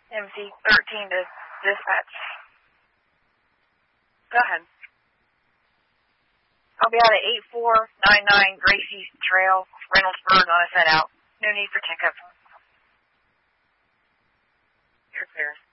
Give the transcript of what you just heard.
MC-13 to dispatch. Go ahead. I'll be out at 8499 Gracie Trail, Reynoldsburg on a set out. No need for checkup. You're clear.